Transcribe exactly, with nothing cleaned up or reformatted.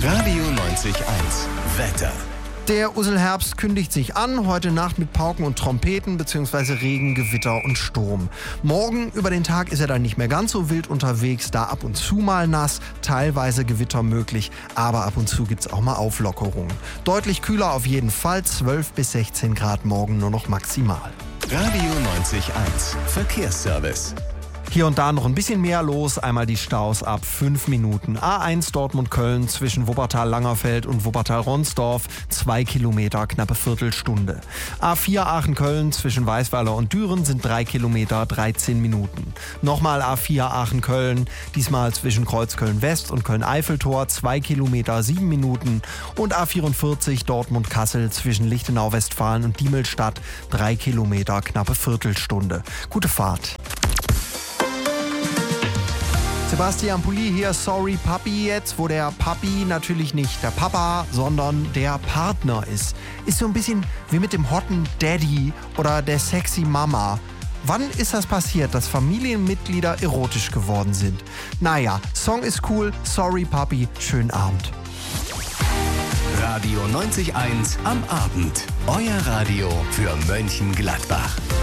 Radio neunzig eins Wetter. Der Usselherbst kündigt sich an, heute Nacht mit Pauken und Trompeten bzw. Regen, Gewitter und Sturm. Morgen über den Tag ist er dann nicht mehr ganz so wild unterwegs, da ab und zu mal nass, teilweise Gewitter möglich, aber ab und zu gibt's auch mal Auflockerungen. Deutlich kühler auf jeden Fall, zwölf bis sechzehn Grad morgen nur noch maximal. Radio neunzig eins Verkehrsservice. Hier und da noch ein bisschen mehr los. Einmal die Staus ab fünf Minuten. A eins Dortmund-Köln zwischen Wuppertal-Langerfeld und Wuppertal-Ronsdorf. zwei Kilometer, knappe Viertelstunde. A vier Aachen-Köln zwischen Weißweiler und Düren sind drei Kilometer, dreizehn Minuten. Nochmal A vier Aachen-Köln, diesmal zwischen Kreuzköln-West und Köln-Eiffeltor. zwei Kilometer, sieben Minuten. Und A vierundvierzig Dortmund-Kassel zwischen Lichtenau-Westfalen und Diemelstadt. drei Kilometer, knappe Viertelstunde. Gute Fahrt. Sebastian Pulli hier, Sorry Papi jetzt, wo der Papi natürlich nicht der Papa, sondern der Partner ist. Ist so ein bisschen wie mit dem hotten Daddy oder der sexy Mama. Wann ist das passiert, dass Familienmitglieder erotisch geworden sind? Naja, Song ist cool, Sorry Papi, schönen Abend. Radio neunzig eins am Abend. Euer Radio für Mönchengladbach.